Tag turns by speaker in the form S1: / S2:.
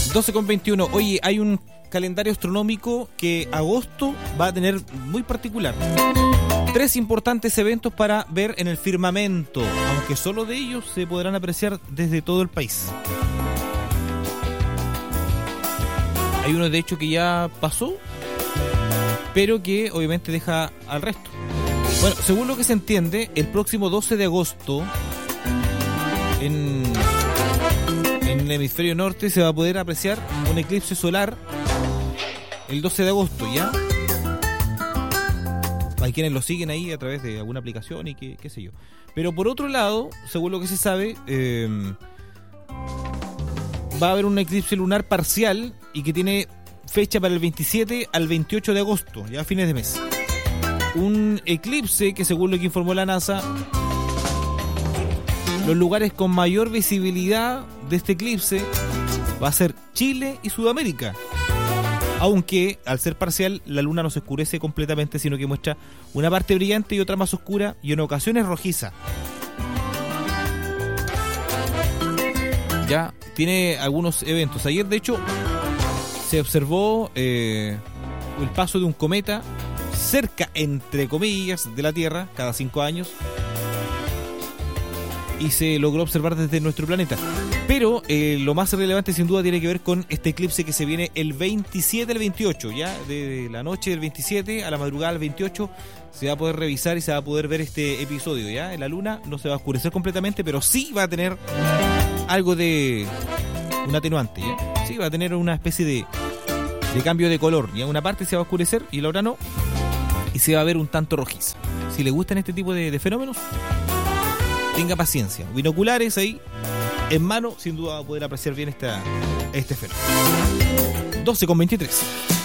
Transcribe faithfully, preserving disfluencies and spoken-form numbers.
S1: doce con veintiuno. Oye, hay un calendario astronómico que agosto va a tener muy particular. Tres importantes eventos para ver en el firmamento, aunque solo de ellos se podrán apreciar desde todo el país. Hay uno de hecho que ya pasó, pero que obviamente deja al resto. Bueno, según lo que se entiende, el próximo doce de agosto en, en el hemisferio norte se va a poder apreciar un eclipse solar el doce de agosto, ¿ya? Hay quienes lo siguen ahí a través de alguna aplicación y qué, qué sé yo. Pero por otro lado, según lo que se sabe, eh, va a haber un eclipse lunar parcial y que tiene fecha para el veintisiete al veintiocho de agosto, ya a fines de mes. Un eclipse que, según lo que informó la NASA, los lugares con mayor visibilidad de este eclipse va a ser Chile y Sudamérica. Aunque, al ser parcial, la luna no se oscurece completamente, sino que muestra una parte brillante y otra más oscura y en ocasiones rojiza. Ya tiene algunos eventos. Ayer, de hecho, se observó eh, el paso de un cometa cerca, entre comillas, de la Tierra cada cinco años. Y se logró observar desde nuestro planeta. Pero eh, lo más relevante sin duda tiene que ver con este eclipse que se viene el veintisiete al veintiocho, ya de la noche del veintisiete a la madrugada del veintiocho se va a poder revisar y se va a poder ver este episodio, ya. La luna no se va a oscurecer completamente, pero sí va a tener algo de un atenuante, ya. Sí va a tener una especie de, de cambio de color, ya. Una parte se va a oscurecer y la otra no, y se va a ver un tanto rojiza. Si le gustan este tipo de, de fenómenos, tenga paciencia, binoculares ahí en mano, sin duda va a poder apreciar bien esta, este fenómeno. doce con veintitrés.